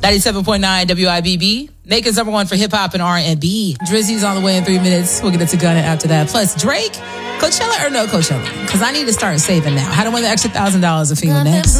97.9 WIBB. Naked's number one for hip hop and R&B. Drizzy's on the way in 3 minutes. We'll get it to Gunna after that. Plus Drake, Coachella or no Coachella? Because I need to start saving now. How to win the extra $1,000 of FEMA next.